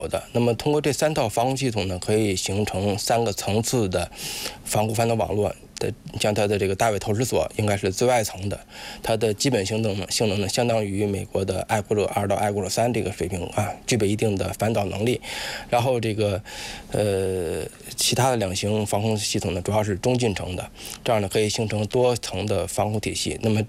的。那么通过这3套防护系统呢，可以形成3个层次的防护反导网络。像它的这个大卫投石锁应该是最外层的，它的基本性能呢，相当于美国的爱国者2到爱国者3这个水平啊，具备一定的反导能力。然后这个其他的2型防空系统呢，主要是中近程的，这样呢可以形成多层的防护体系。那么